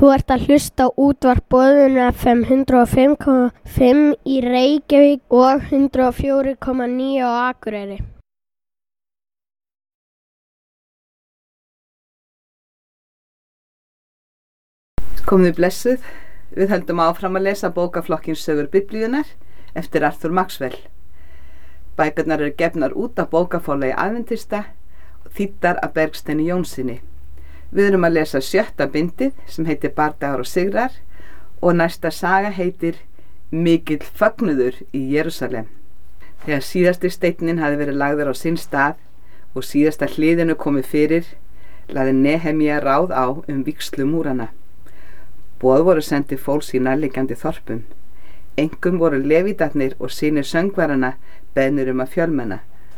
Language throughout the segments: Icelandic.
Þú ert að hlusta á útvarp Boðun FM 105,5 í Reykjavík og 104,9 á Akureyri. Komið blessuð, við höldum áfram að lesa bókaflokkinn Sögur Biblíunnar eftir Arthur Maxwell. Bækurnar eru gefnar út af bókaforlagi Aðventista og þýddar af Bergsteini Jónssyni. Við erum að lesa 7. bindið sem heitir Bardagar og sigrar og næsta saga heitir Mikill fögnuður í Jerúsalem. Þegar síðasti steinninn hafði verið lagður á sinn stað og síðasta hliðinu komið fyrir, lagði Nehemía ráð á vígslu múrana. Boð voru sendið fólks í nærliggjandi þorpum. Einkum voru levítarnir og synir söngvarana beðnir að fjölmenna.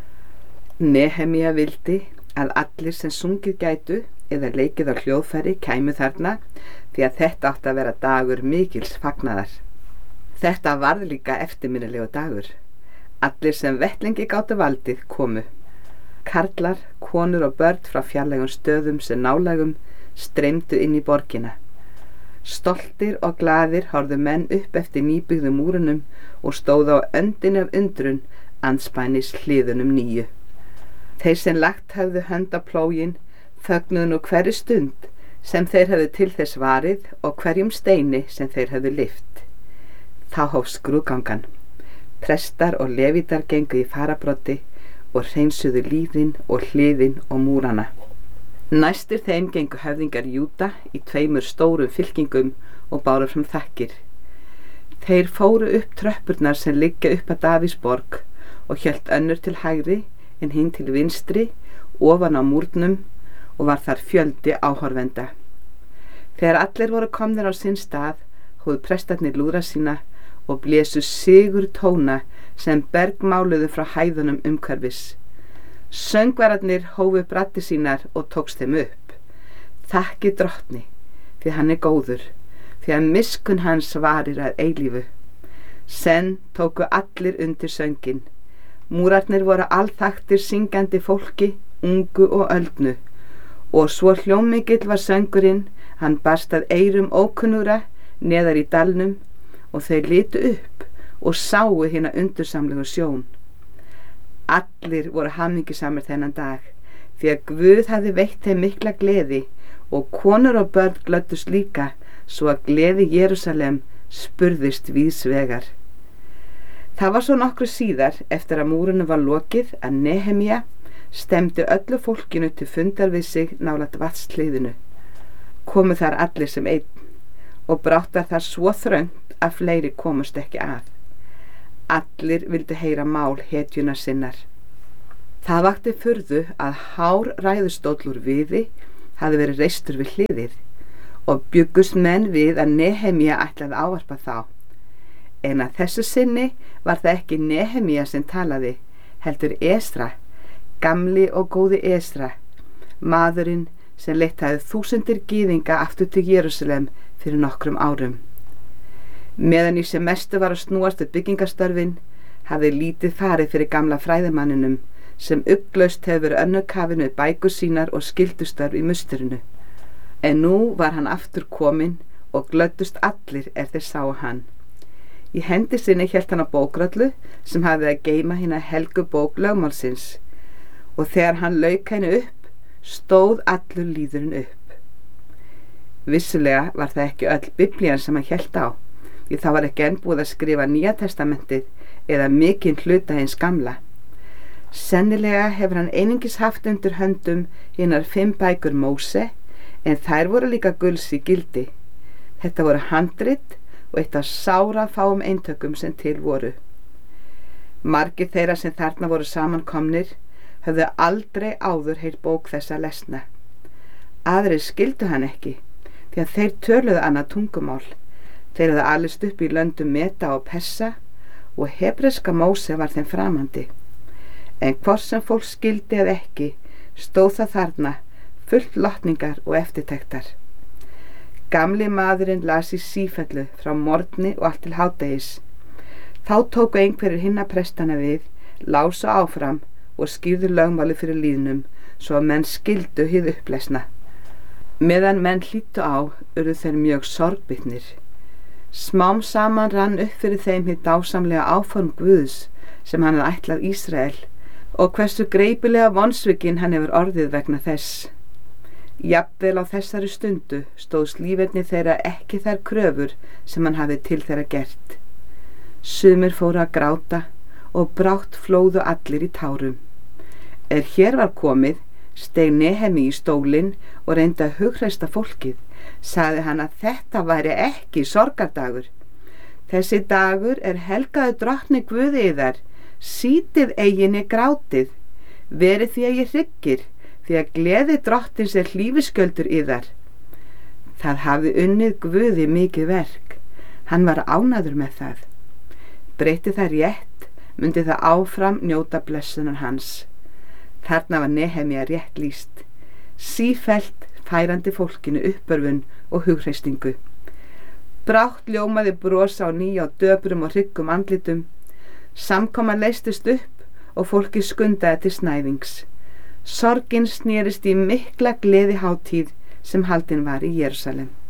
Nehemía vildi að allir sem sungið gætu eða leikið á hljóðfæri kæmu þarna því að þetta átti að vera dagur mikils fagnaðar. Þetta varð líka eftirminnilegu dagur. Allir sem vettlingi gátu valdið komu. Karlar, konur og börn frá fjarlægum stöðum sem nálægum streymdu inn í borgina. Stoltir og glaðir horfðu menn upp eftir nýbyggðu múrunum og stóðu á öndinni af undrun andspænis hliðunum nýju. Þeir sem lagt höfðu hönd á plóginn fögnuðu nú hverri stund sem þeir höfðu til þess varið og hverjum steini sem þeir höfðu lyft. Þá hófst skrúðgangan. Prestar og levítar gengu í fararbroddi og hreinsuðu líðin og hliðin og múrana. Næstir þeim gengu höfðingar Júda í 2 stórum fylkingum og báru fram þakkir. Þeir fóru upp tröppurnar sem liggja upp að Davíðsborg og hélt önnur til hægri en hinn til vinstri ofan á múrnum og var þar fjöldi áhorfenda. Þegar allir voru komnir á sinn stað, hófu prestarnir lúðra sína og blésu sigur tóna sem bergmáluðu frá hæðunum umhverfis. Söngvararnir hófu braddi sínar og tókst þeim upp. Þakki drottni, því hann er góður, því að miskunn hans varir að eilífu. Senn tóku allir undir sönginn. Múrarnir voru alþaktir syngjandi fólki, ungu og öldnu. Og svo hljómmikill var söngurinn, hann barst að eyrum ókunnugra neðar í dalnum og þeir litu upp og sáu hina undursamlegu sjón. Allir voru hamingjusamir þennan dag, því að Guð hafði veitt þeim mikla gleði og konur og börn glöddust líka, svo að gleði Jerúsalem spurðist víðsvegar. Það var svo nokkru síðar, eftir að múrunum var lokið, að Nehemía stemmdi öllu fólkinu til fundar við sig nálægt vatnshliðinu. Komu þar allir sem einn og brátt var þar svo þröngt að fleiri komust ekki að. Allir vildu heyra mál hetjuna sinnar. Það vakti furðu að hár ræðustóll úr viði hafði verið reistur við hliðið og bjuggust menn við að Nehemía ætlaði ávarpa þá. En að þessu sinni var það ekki Nehemía sem talaði, heldur Esra, gamli og góði Esra, maðurinn sem leitt hafði 1000 gyðinga aftur til Jerúsalem fyrir nokkrum árum. Meðan í sem mestu var að snúast við byggingarstörfin, hafði lítið farið fyrir gamla fræðimanninum sem ugglaust hefur önnur kafin við bækur sínar og skyldustörf í musterinu. En nú var hann aftur kominn og glöddust allir þeir sáu hann. Í hendi sinni hélt hann á bókröllu sem hafði að geyma hina helgu bók lögmálsins og þegar hann lauk henni upp, stóð allur lýðurinn upp. Vissulega var það ekki öll Biblían sem hann hélt á, því það var ekki enn búið að skrifa Nýja testamentið eða mikinn hluta hins gamla. Sennilega hefur hann einungis haft undir höndum hinar 5 bækur Móse, en þær voru líka gulls í gildi. Þetta voru handrit og eitt af sárafáum eintökum sem til voru. Margir þeirra sem þarna voru samankomnir höfðu aldrei áður heyrt bók þessa lesna. Aðrir skildu hann ekki, því að þeir töluðu annað tungumál. Þeir hafði alist upp í löndum Meda og Persa og hebreska Móse var þeim framandi. En hvort sem fólk skildi eða ekki, stóð það þarna, fullt lotningar og eftirtektar. Gamli maðurinn las í sífellu frá morgni og allt til hádegis. Þá tóku einhverjir hinna prestana við, lásu áfram og skýrðu lögmáli fyrir lýðnum, svo að menn skildu hið upplesna. Meðan menn hlýddu á, urðu þeir mjög sorgbitnir. Smám saman rann upp fyrir þeim hið dásamlega áform Guðs sem hann hafði ætlað Ísrael og hversu greipilega vonsvikinn hann hefur orðið vegna þess. Jafnvel á þessari stundu stóðst líferni þeirra ekki þær kröfur sem hann hafði til þeirra gert. Sumir fóru að gráta og brátt flóðu allir í tárum. Hér var komið, steig Nehemí í stólinn og reyndi að hughreysta fólkið. Sagði hann að þetta væri ekki sorgardagur. Þessi dagur helgaður drottni Guði yðar. Sítið eiginni grátið. Verið því að ég hryggir, því að gleði drottins hlífiskjöldur yðar. Það hafði unnið Guði mikið verk. Hann var ánægður með það. Breyti það rétt, myndi það áfram njóta blessunar hans. Þarna var Nehemía rétt lýst. Sífellt færandi fólkinu uppörfun og hughreysingu. Brátt ljómaði bros á ný á döprum og hryggum andlitum. Samkoman leystist upp og fólki skundaði til snæðings. Sorgin snerist í mikla gleðihátíð sem haldin var í Jerúsalem.